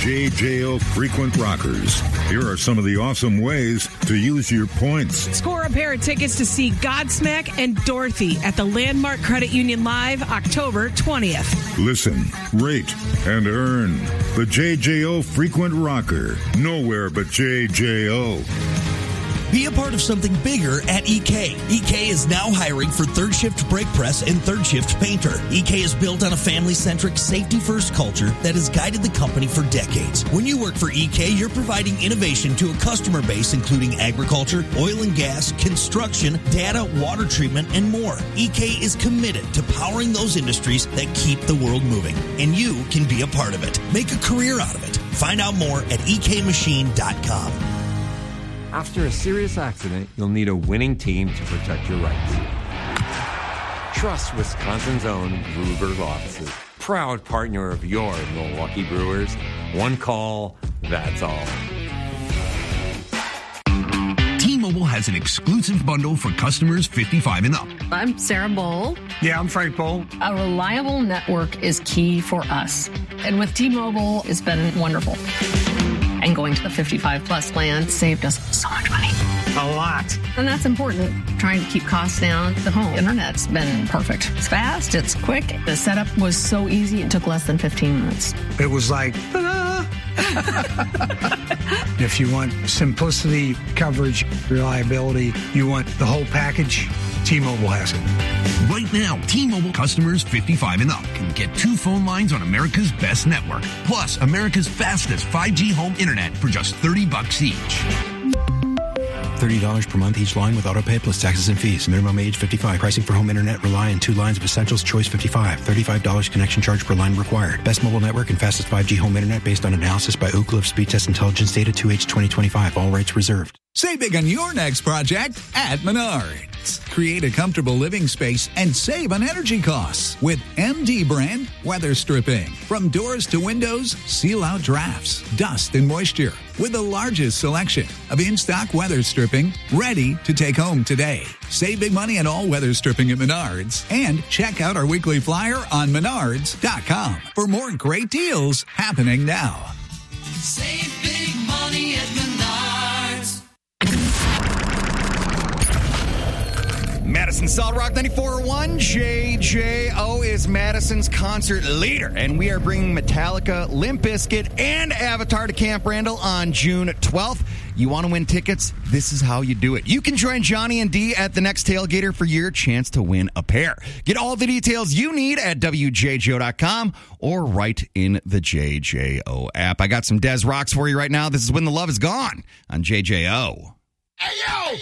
JJO Frequent Rockers. Here are some of the awesome ways to use your points. Score a pair of tickets to see Godsmack and Dorothy at the Landmark Credit Union Live October 20th. Listen, rate, and earn. The JJO Frequent Rocker. Nowhere but JJO. Be a part of something bigger at EK. EK is now hiring for third shift brake press and third shift painter. EK is built on a family-centric, safety-first culture that has guided the company for decades. When you work for EK, you're providing innovation to a customer base including agriculture, oil and gas, construction, data, water treatment, and more. EK is committed to powering those industries that keep the world moving, and you can be a part of it. Make a career out of it. Find out more at ekmachine.com. After a serious accident, you'll need a winning team to protect your rights. Trust Wisconsin's own Ruger Law Offices. Proud partner of your Milwaukee Brewers. One call, that's all. T-Mobile has an exclusive bundle for customers 55 and up. I'm Sarah Bowl. Yeah, I'm Frank Bowl. A reliable network is key for us. And with T-Mobile, it's been wonderful. And going to the 55-plus plan saved us so much money. A lot. And that's important. Trying to keep costs down. The home internet's been perfect. It's fast. It's quick. The setup was so easy. It took less than 15 minutes. It was like, If you want simplicity, coverage, reliability, you want the whole package, T-Mobile has it. Right now, T-Mobile customers 55 and up can get 2 phone lines on America's best network, plus America's fastest 5G home internet for just $30 each. $30 per month each line with autopay plus taxes and fees. Minimum age 55. Pricing for home internet rely on 2 lines of essentials. Choice 55. $35 connection charge per line required. Best mobile network and fastest 5G home internet based on analysis by Ookla of Speed Test Intelligence data 2H 2025. All rights reserved. Save big on your next project at Menards. Create a comfortable living space and save on energy costs with MD brand weather stripping. From doors to windows, seal out drafts, dust, and moisture with the largest selection of in-stock weather stripping ready to take home today. Save big money on all weather stripping at Menards and check out our weekly flyer on Menards.com for more great deals happening now. Save big money at Menards. Madison Solid Rock 94.1. JJO is Madison's concert leader, and we are bringing Metallica, Limp Bizkit, and Avatar to Camp Randall on June 12th. You want to win tickets? This is how you do it. You can join Johnny and Dee at the next Tailgater for your chance to win a pair. Get all the details you need at WJJO.com or right in the JJO app. I got some Des Rocks for you right now. This is When the Love Is Gone on JJO. Hey, yo!